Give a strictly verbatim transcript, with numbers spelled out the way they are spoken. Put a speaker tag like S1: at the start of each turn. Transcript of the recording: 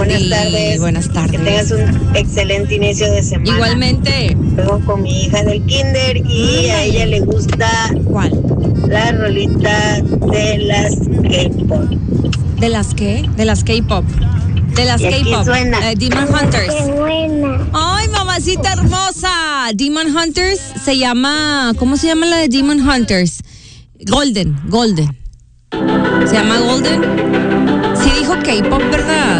S1: buenas
S2: Sí,
S1: tardes.
S2: buenas tardes.
S1: Que tengas un excelente inicio de semana.
S2: Igualmente.
S1: Luego con mi hija del kinder y a ella le gusta
S2: ¿Cuál?
S1: la rolita de las K-pop.
S2: ¿De las qué? De las K-pop. De las
S1: Y aquí
S2: K-pop.
S1: suena.
S2: Eh, Demon Hunters.
S3: Qué buena.
S2: Ay, mamacita hermosa. Demon Hunters se llama. ¿Cómo se llama la de Demon Hunters? Golden, Golden. ¿Se llama Golden? Sí dijo K-pop, ¿verdad?